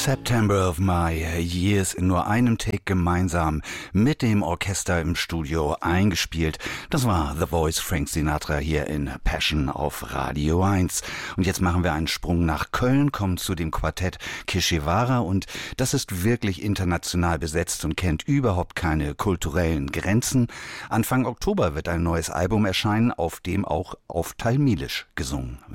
September of My Years in nur einem Take gemeinsam mit dem Orchester im Studio eingespielt. Das war The Voice, Frank Sinatra hier in Passion auf Radio 1. Und jetzt machen wir einen Sprung nach Köln, kommen zu dem Quartett Kishivara und das ist wirklich international besetzt und kennt überhaupt keine kulturellen Grenzen. Anfang Oktober wird ein neues Album erscheinen, auf dem auch auf Tamilisch gesungen